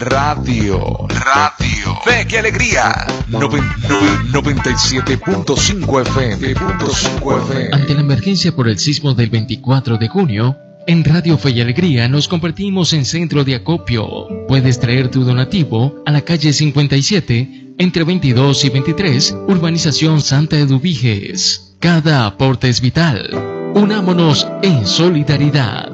Radio. Fe que alegría. 97.5 FM. Ante la emergencia por el sismo del 24 de junio, en Radio Fe y Alegría nos convertimos en centro de acopio. Puedes traer tu donativo a la calle 57, entre 22 y 23, Urbanización Santa Eduviges. Cada aporte es vital. Unámonos en solidaridad.